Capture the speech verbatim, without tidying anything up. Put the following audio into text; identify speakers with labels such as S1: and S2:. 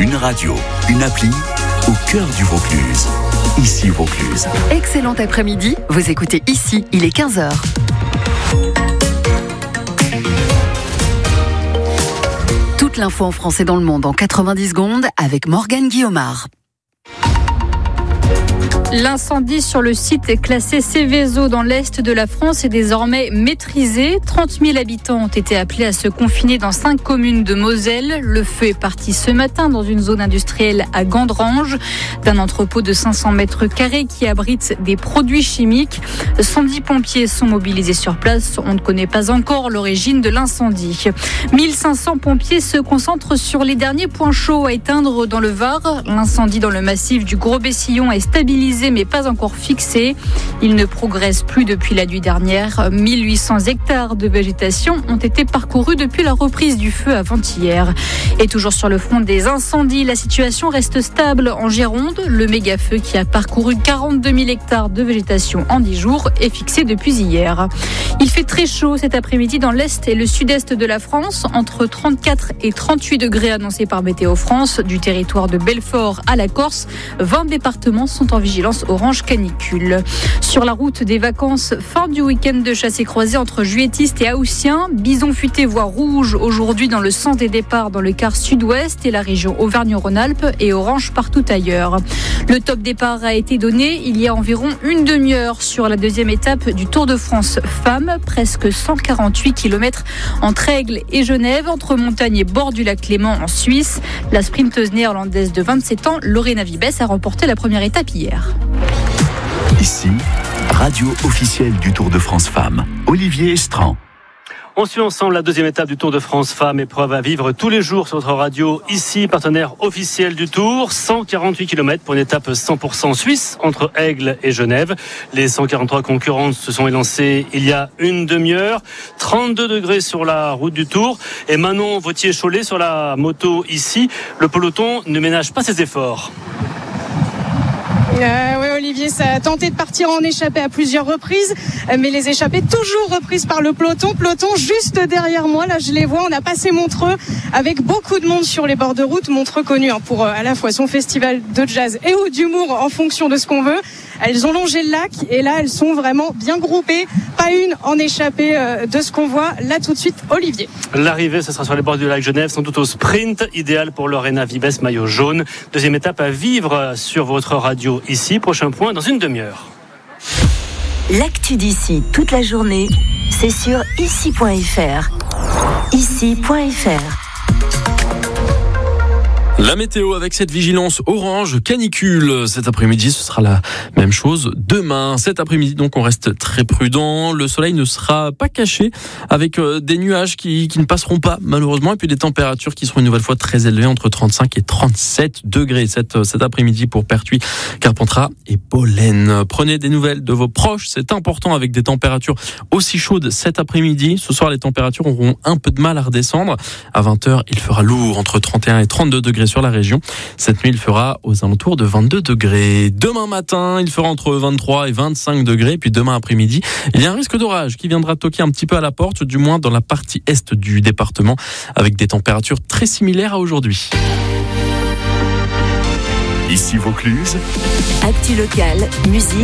S1: Une radio, une appli au cœur du Vaucluse. Ici Vaucluse.
S2: Excellent après-midi, vous écoutez Ici, il est quinze heures. Toute l'info en français dans le monde en quatre-vingt-dix secondes avec Morgane Guillaumard.
S3: L'incendie sur le site classé Céveso dans l'est de la France est désormais maîtrisé. trente mille habitants ont été appelés à se confiner dans cinq communes de Moselle. Le feu est parti ce matin dans une zone industrielle à Gandrange, d'un entrepôt de cinq cents mètres carrés qui abrite des produits chimiques. cent dix pompiers sont mobilisés sur place. On ne connaît pas encore l'origine de l'incendie. mille cinq cents pompiers se concentrent sur les derniers points chauds à éteindre dans le Var. L'incendie dans le massif du Gros-Bessillon est stabilisé mais pas encore fixé. Il ne progresse plus depuis la nuit dernière. mille huit cents hectares de végétation ont été parcourus depuis la reprise du feu avant-hier. Et toujours sur le front des incendies, la situation reste stable en Gironde. Le méga-feu qui a parcouru quarante-deux mille hectares de végétation en dix jours est fixé depuis hier. Il fait très chaud cet après-midi dans l'est et le sud-est de la France, entre trente-quatre et trente-huit degrés annoncés par Météo France, du territoire de Belfort à la Corse. vingt départements sont en vigilance orange canicule. Sur la route des vacances, fin du week-end de chassé-croisé entre Juettistes et Haussien. Bison futé voire rouge aujourd'hui dans le sens des départs dans le quart sud-ouest et la région Auvergne-Rhône-Alpes et orange partout ailleurs. Le top départ a été donné il y a environ une demi-heure sur la deuxième étape du Tour de France Femmes. Presque cent quarante-huit kilomètres entre Aigle et Genève, entre montagne et bord du lac Léman en Suisse. La sprinteuse néerlandaise de vingt-sept ans, Lorena Wiebes, a remporté la première étape hier.
S1: Ici, radio officielle du Tour de France Femmes. Olivier Estran.
S4: On suit ensemble la deuxième étape du Tour de France Femmes, épreuve à vivre tous les jours sur notre radio. Ici, partenaire officiel du Tour, cent quarante-huit kilomètres pour une étape cent pour cent suisse entre Aigle et Genève. Les cent quarante-trois concurrentes se sont élancées il y a une demi-heure. trente-deux degrés sur la route du Tour. Et Manon Vautier-Cholet sur la moto ici. Le peloton ne ménage pas ses efforts.
S5: Euh, oui, Olivier, ça a tenté de partir en échappée à plusieurs reprises, mais les échappées toujours reprises par le peloton. Peloton juste derrière moi, là je les vois, on a passé Montreux avec beaucoup de monde sur les bords de route. Montreux connu hein, pour euh, à la fois son festival de jazz et ou d'humour en fonction de ce qu'on veut. Elles ont longé le lac et là elles sont vraiment bien groupées, pas une en échappée euh, de ce qu'on voit. Là tout de suite, Olivier.
S4: L'arrivée, ce sera sur les bords du lac Genève, sans doute au sprint, idéal pour Lorena Wiebes, maillot jaune. Deuxième étape à vivre sur votre radio ici. Prochain point dans une demi-heure.
S6: L'actu d'ici toute la journée, c'est sur ici point f r. ici point f r.
S7: La météo avec cette vigilance orange canicule. Cet après-midi, ce sera la même chose demain. Cet après-midi, donc, on reste très prudent. Le soleil ne sera pas caché avec des nuages qui, qui ne passeront pas, malheureusement. Et puis des températures qui seront une nouvelle fois très élevées, entre trente-cinq et trente-sept degrés cet, cet après-midi pour Pertuis, Carpentras et Pollen. Prenez des nouvelles de vos proches. C'est important avec des températures aussi chaudes cet après-midi. Ce soir, les températures auront un peu de mal à redescendre. À vingt heures, il fera lourd, entre trente et un et trente-deux degrés sur la région. Cette nuit, il fera aux alentours de vingt-deux degrés. Demain matin, il fera entre vingt-trois et vingt-cinq degrés. Puis demain après-midi, il y a un risque d'orage qui viendra toquer un petit peu à la porte, du moins dans la partie est du département, avec des températures très similaires à aujourd'hui.
S1: Ici Vaucluse.
S6: Actu locale, musique